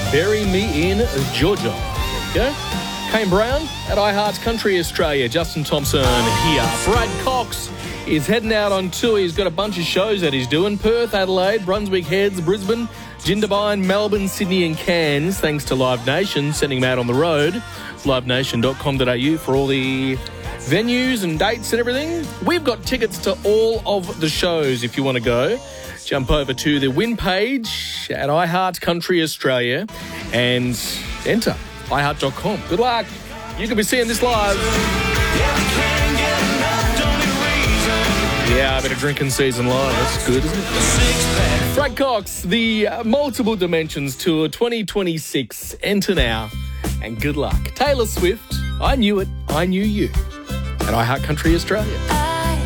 Bury Me in Georgia. There you go. Kane Brown at iHeart Country Australia. Justin Thompson here. Brad Cox is heading out on tour. He's got a bunch of shows that he's doing. Perth, Adelaide, Brunswick Heads, Brisbane, Jindabyne, Melbourne, Sydney and Cairns. Thanks to Live Nation sending him out on the road. livenation.com.au for all the venues and dates and everything. We've got tickets to all of the shows if you want to go. Jump over to the win page at iHeart Country Australia and enter iHeart.com. Good luck. You could be seeing this live. Yeah, a bit of drinking season live. That's good, isn't it? Brad Cox, the Multiple Dimensions Tour 2026. Enter now and good luck. Taylor Swift, I Knew It, I Knew You at iHeart Country Australia.